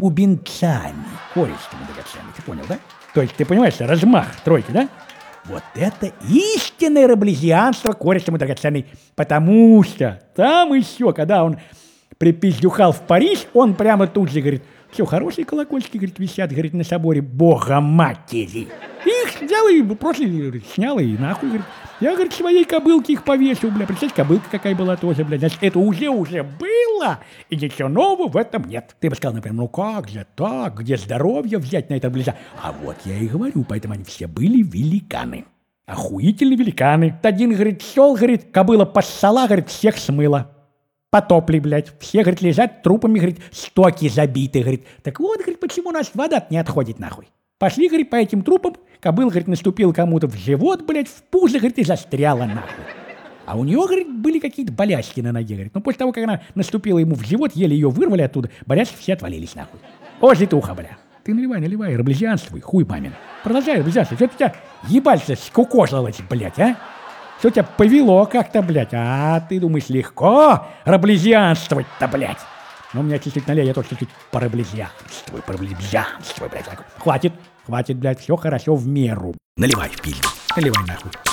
бубенцами, користыми драгоценными, ты понял, да? То есть, ты понимаешь, размах тройки, да? Вот это истинное раблезианство користыми драгоценной, потому что там еще, когда он припиздюхал в Париж, он прямо тут же говорит: все, хорошие колокольчики, говорит, висят, говорит, на соборе Бога Матери. Их взял и просто снял и нахуй, говорит. Я, говорит, своей кобылке их повесил, бля. Представляете, кобылка какая была тоже, бля. Значит, это уже было, и ничего нового в этом нет. Ты бы сказал, например, ну как же так, где здоровье взять на это близа? А вот я и говорю, поэтому они все были великаны. Охуительные великаны. Один, говорит, шел, говорит, кобыла поссала, говорит, всех смыла. Потопли, блядь. Все, говорит, лежат трупами, говорит, стоки забиты, говорит. Так вот, говорит, почему у нас вода не отходит нахуй. Пошли, говорит, по этим трупам, кобыла, говорит, наступил кому-то в живот, блядь, в пузо, говорит, и застряла нахуй. А у нее, говорит, были какие-то болячки на ноге, говорит. Но после того, как она наступила ему в живот, еле ее вырвали оттуда, болячки все отвалились нахуй. О, житуха, бля. Ты наливай, раблезианствуй, хуй мамин. Продолжай раблезианствовать. Что-то у тебя ебальца скукожилось, блядь, а? Что тебя повело как-то, блядь? А ты думаешь, легко раблезианствовать-то, блядь? Ну, у меня чуть-чуть налей, я тоже чуть-чуть пораблезианствую, блядь. Хватит, блядь, все хорошо в меру. Наливай в пизду, наливай нахуй.